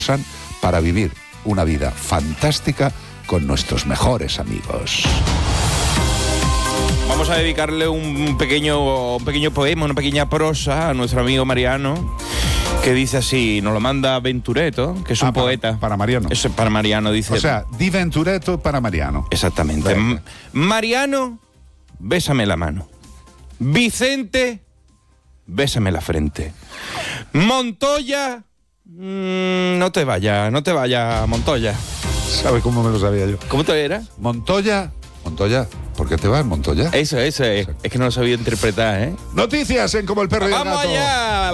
para vivir una vida fantástica con nuestros mejores amigos. Vamos a dedicarle un pequeño poema, una pequeña prosa a nuestro amigo Mariano, que dice así, nos lo manda Ventureto, que es un poeta. Para Mariano. Eso es para Mariano, dice. O sea, di Ventureto para Mariano. Exactamente. Mariano, bésame la mano. Vicente, bésame la frente. Montoya, no te vayas, Montoya. ¿Sabe cómo me lo sabía yo? ¿Cómo te era? Montoya, ¿por qué te vas, Montoya? Eso, es que no lo sabía interpretar, ¿eh? Noticias en Como el Perro y el Gato. ¡Vamos allá!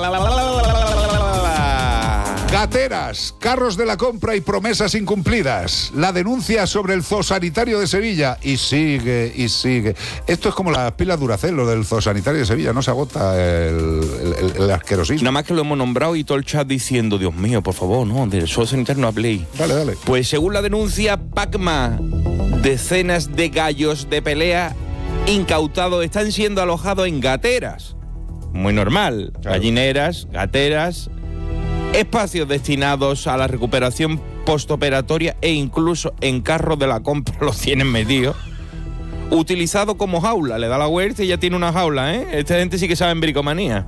Gateras, carros de la compra y promesas incumplidas. La denuncia sobre el zoosanitario de Sevilla. Y sigue. Esto es como las pilas Duracell, lo del zoosanitario de Sevilla. No se agota el asquerosismo. Nada más que lo hemos nombrado y todo el chat diciendo, Dios mío, por favor, no, del zoosanitario no habléis. Dale. Pues según la denuncia PACMA, decenas de gallos de pelea incautados están siendo alojados en gateras. Muy normal. Claro. Gallineras, gateras, espacios destinados a la recuperación postoperatoria e incluso en carros de la compra los tienen metidos. Utilizado como jaula, le da la vuelta y ya tiene una jaula, ¿eh? Esta gente sí que sabe en bricomanía.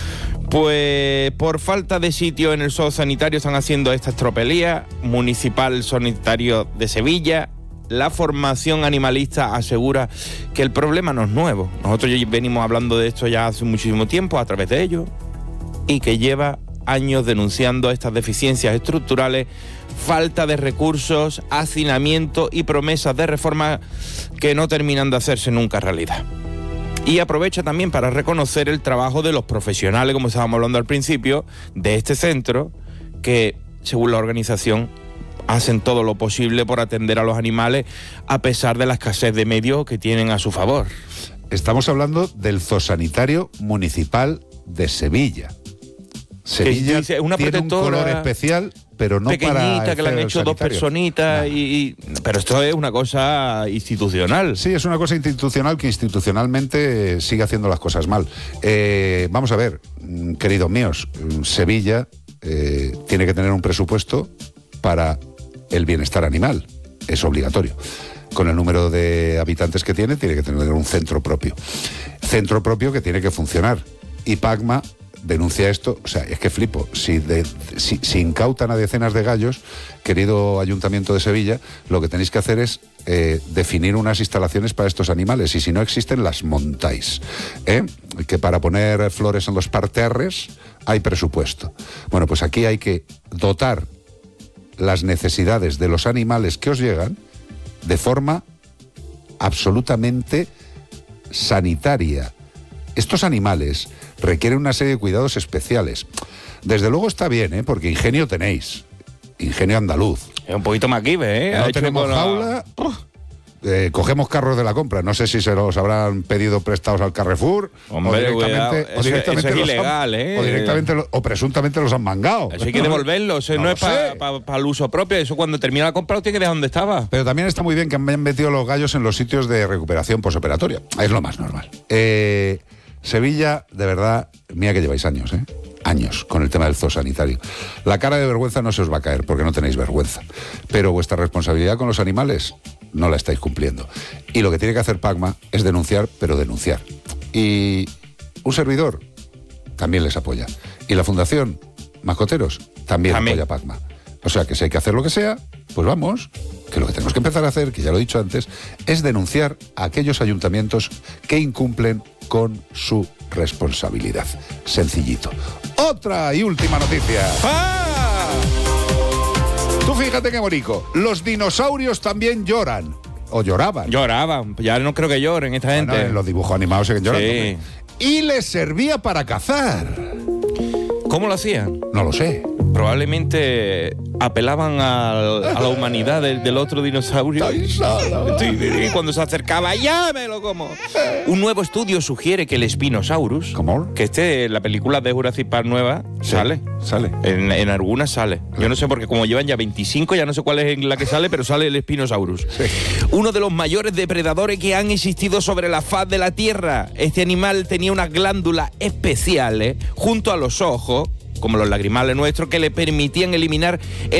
Pues por falta de sitio en el zoosanitario están haciendo estas tropelías. Municipal Sanitario de Sevilla, la formación animalista asegura que el problema no es nuevo. Nosotros ya venimos hablando de esto ya hace muchísimo tiempo a través de ellos y que lleva años denunciando estas deficiencias estructurales, falta de recursos, hacinamiento y promesas de reforma que no terminan de hacerse nunca realidad. Y aprovecha también para reconocer el trabajo de los profesionales, como estábamos hablando al principio, de este centro, que según la organización hacen todo lo posible por atender a los animales a pesar de la escasez de medios que tienen a su favor. Estamos hablando del zoosanitario municipal de Sevilla. Sevilla es una tiene un color especial, pero no pequeñita, para que le han hecho dos personitas, pero esto es una cosa institucional. Sí, es una cosa institucional que institucionalmente sigue haciendo las cosas mal. Vamos a ver, queridos míos, Sevilla tiene que tener un presupuesto para el bienestar animal, es obligatorio. Con el número de habitantes que tiene que tener un centro propio que tiene que funcionar. Y PACMA denuncia esto, o sea, es que flipo. Si incautan a decenas de gallos, querido Ayuntamiento de Sevilla, lo que tenéis que hacer es definir unas instalaciones para estos animales, y si no existen, las montáis. Que para poner flores en los parterres hay presupuesto. Bueno, pues aquí hay que dotar las necesidades de los animales que os llegan de forma absolutamente sanitaria. Estos animales requieren una serie de cuidados especiales. Desde luego está bien, porque ingenio tenéis. Ingenio andaluz. Es un poquito MacGyver, No tenemos jaula. Cogemos carros de la compra. No sé si se los habrán pedido prestados al Carrefour. Hombre, eso es ilegal, o presuntamente los han mangado. Eso hay que devolverlo. Eso no es para el uso propio. Eso cuando termina la compra lo tiene que dejar donde estaba. Pero también está muy bien que han metido los gallos en los sitios de recuperación posoperatoria. Es lo más normal. Sevilla, de verdad, mira que lleváis años, años con el tema del zoosanitario. La cara de vergüenza no se os va a caer porque no tenéis vergüenza, pero vuestra responsabilidad con los animales no la estáis cumpliendo. Y lo que tiene que hacer PACMA es denunciar, pero denunciar. Y un servidor también les apoya. Y la Fundación Mascoteros también apoya a PACMA. O sea que si hay que hacer lo que sea, pues vamos, que lo que tenemos que empezar a hacer, que ya lo he dicho antes, es denunciar a aquellos ayuntamientos que incumplen con su responsabilidad. Sencillito. Otra y última noticia. Tú fíjate qué bonito. Los dinosaurios también lloran. O lloraban. Lloraban. Ya no creo que lloren esta gente. En los dibujos animados se lloran. Sí. Y les servía para cazar. ¿Cómo lo hacían? No lo sé. Probablemente apelaban a la humanidad del otro dinosaurio. Y cuando se acercaba, ¡ya me lo como! Un nuevo estudio sugiere que el Spinosaurus, ¿cómo? Que la película de Jurassic Park nueva, sí, sale. En algunas sale. Yo no sé, porque como llevan ya 25, ya no sé cuál es la que sale, pero sale el Spinosaurus. Sí. Uno de los mayores depredadores que han existido sobre la faz de la Tierra. Este animal tenía unas glándulas especiales junto a los ojos como los lagrimales nuestros, que le permitían eliminar